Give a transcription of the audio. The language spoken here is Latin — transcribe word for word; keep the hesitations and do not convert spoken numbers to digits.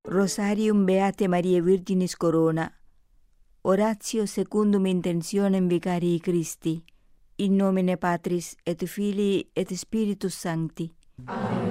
Rosarium Beate Mariae Virginis Corona, oratio secundum intentionem vicarii Christi, in nomine Patris et Filii et Spiritus Sancti. Amen.